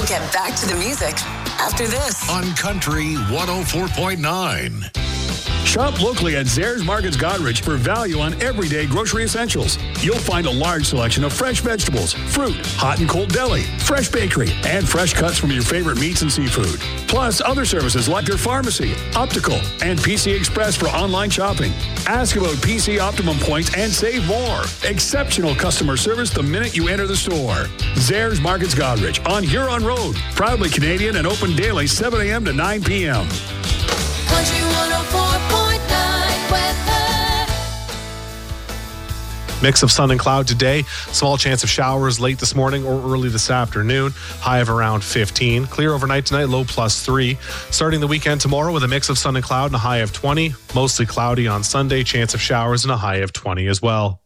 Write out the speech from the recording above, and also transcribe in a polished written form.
We'll get back to the music after this on Country 104.9. Shop locally at Zayres Markets Goderich for value on everyday grocery essentials. You'll find a large selection of fresh vegetables, fruit, hot and cold deli, fresh bakery, and fresh cuts from your favorite meats and seafood. Plus other services like your pharmacy, optical, and PC Express for online shopping. Ask about PC Optimum points and save more. Exceptional customer service the minute you enter the store. Zayres Markets Goderich on Huron Road. Proudly Canadian and open daily 7 a.m. to 9 p.m. Country 104.9 weather. Mix of sun and cloud today. Small chance of showers late this morning or early this afternoon. High of around 15. Clear overnight tonight, low +3. Starting the weekend tomorrow with a mix of sun and cloud and a high of 20. Mostly cloudy on Sunday. Chance of showers and a high of 20 as well.